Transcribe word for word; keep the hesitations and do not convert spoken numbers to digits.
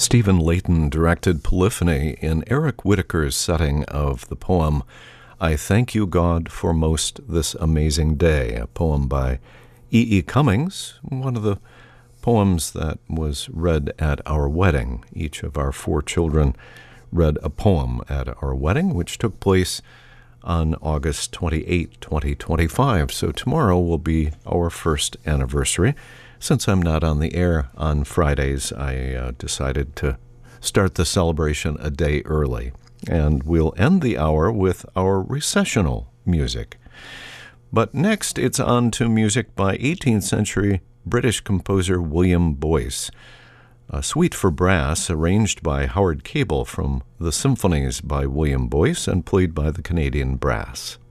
Stephen Layton directed Polyphony in Eric Whitacre's setting of the poem, I Thank You, God, for Most This Amazing Day, a poem by E E. Cummings, one of the poems that was read at our wedding. Each of our four children read a poem at our wedding, which took place on August twenty-eighth, twenty twenty-five. So tomorrow will be our first anniversary. Since I'm not on the air on Fridays, I uh, decided to start the celebration a day early. And we'll end the hour with our recessional music. But next, it's on to music by eighteenth century British composer William Boyce, a suite for brass arranged by Howard Cable from the Symphonies by William Boyce and played by the Canadian Brass.